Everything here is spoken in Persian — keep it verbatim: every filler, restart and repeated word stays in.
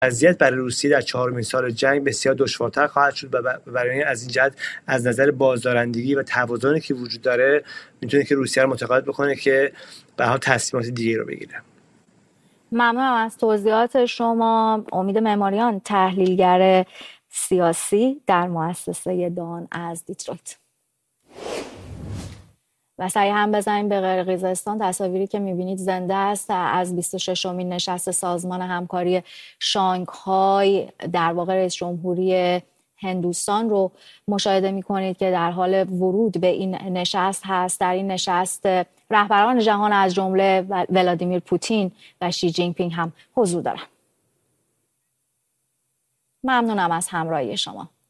وضعیت برای روسیه در چهارمین سال جنگ بسیار دشوارتر خواهد شد و برای از این جهت از نظر بازدارندگی و توازنی که وجود داره میتونه که روسیه رو متقاعد بکنه که به هر حال تصمیمات دیگه رو بگیره. ممنونم از توضیحات شما. امید معماریان، تحلیلگر سیاسی در مؤسسه دان از دیترویت. و سریع هم بزنیم به قرقیزستان. تصاویری که میبینید زنده است از بیست و ششمین نشست سازمان همکاری شانگهای، در واقع رئیس جمهوری هندوستان رو مشاهده میکنید که در حال ورود به این نشست هست. در این نشست رهبران جهان از جمله ولادیمیر پوتین و شی جین پینگ هم حضور دارند. ممنونم از همراهی شما.